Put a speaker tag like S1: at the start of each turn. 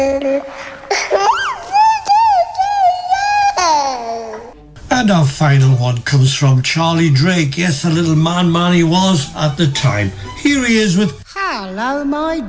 S1: And our final one comes from Charlie Drake. Yes, the little man he was at the time. Here he is with
S2: Hello, my